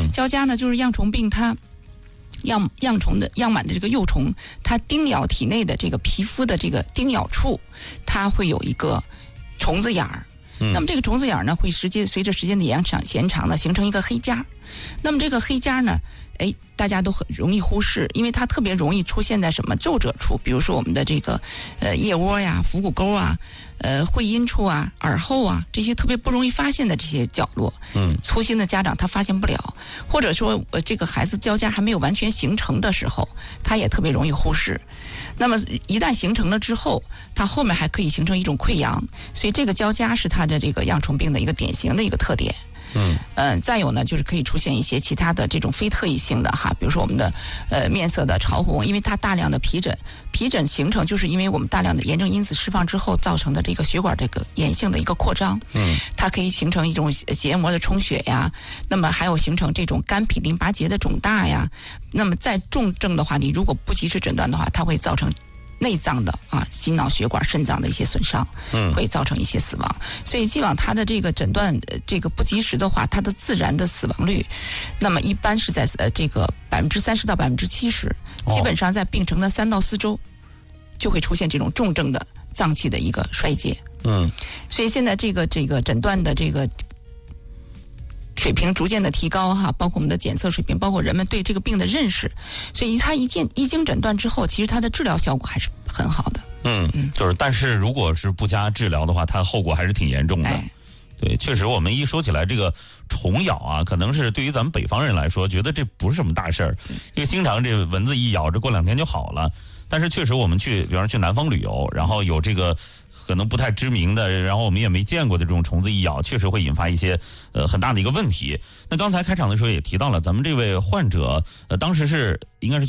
交加呢就是恙虫病它恙虫的恙螨的这个幼虫，它叮咬体内的这个皮肤的这个叮咬处，它会有一个虫子眼儿。那么这个虫子眼儿呢，会随着时间的延长呢，形成一个黑痂。那么这个黑痂呢，大家都很容易忽视，因为它特别容易出现在什么皱褶处，比如说我们的这个腋窝呀、腹股沟啊、会阴处啊、耳后啊，这些特别不容易发现的这些角落。粗心的家长他发现不了，或者说这个孩子交加还没有完全形成的时候，他也特别容易忽视。那么一旦形成了之后，它后面还可以形成一种溃疡，所以这个交加是它的这个恙虫病的一个典型的一个特点。再有呢，就是可以出现一些其他的这种非特异性的比如说我们的面色的潮红，因为它大量的皮疹形成，就是因为我们大量的炎症因子释放之后造成的这个血管这个炎性的一个扩张。它可以形成一种结膜的充血呀，那么还有形成这种肝脾淋巴结的肿大呀。那么再重症的话，你如果不及时诊断的话，它会造成内脏的心脑血管、肾脏的一些损伤，会造成一些死亡。所以既往它的这个诊断这个不及时的话，它的自然的死亡率，那么一般是在这个30%到70%，基本上在病程的3到4周就会出现这种重症的脏器的一个衰竭。所以现在这个诊断的这个水平逐渐的提高包括我们的检测水平，包括人们对这个病的认识，所以它一经诊断之后，其实它的治疗效果还是很好的。 就是但是如果是不加治疗的话，它后果还是挺严重的。对，确实我们一说起来这个虫咬可能是对于咱们北方人来说觉得这不是什么大事儿，因为经常这蚊子一咬，这过2天就好了。但是确实我们比方说去南方旅游，然后有这个可能不太知名的，然后我们也没见过的这种虫子一咬，确实会引发一些很大的一个问题。那刚才开场的时候也提到了，咱们这位患者当时是应该是